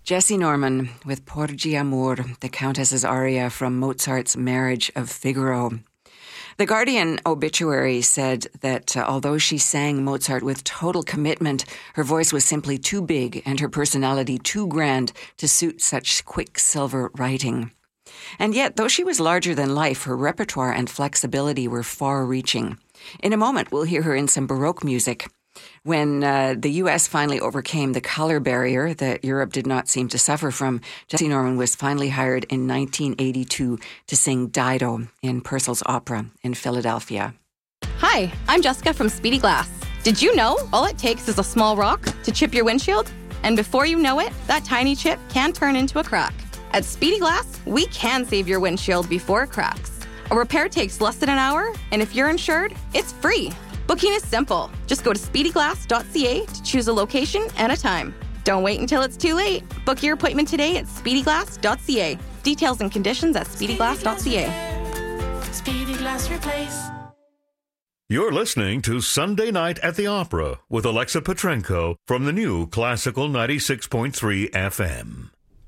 Jessye Norman with Porgi Amor, the Countess's aria from Mozart's Marriage of Figaro. The Guardian obituary said that although she sang Mozart with total commitment, her voice was simply too big and her personality too grand to suit such quicksilver writing. And yet, though she was larger than life, her repertoire and flexibility were far-reaching. In a moment, we'll hear her in some Baroque music. When the U.S. finally overcame the color barrier that Europe did not seem to suffer from, Jessye Norman was finally hired in 1982 to sing Dido in Purcell's Opera in Philadelphia. Hi, I'm Jessica from Speedy Glass. Did you know all it takes is a small rock to chip your windshield? And before you know it, that tiny chip can turn into a crack. At Speedy Glass, we can save your windshield before it cracks. A repair takes less than an hour, and if you're insured, it's free. Booking is simple. Just go to speedyglass.ca to choose a location and a time. Don't wait until it's too late. Book your appointment today at speedyglass.ca. Details and conditions at speedyglass.ca. Speedy Glass Replace. You're listening to Sunday Night at the Opera with Alexa Petrenko from the new Classical 96.3 FM.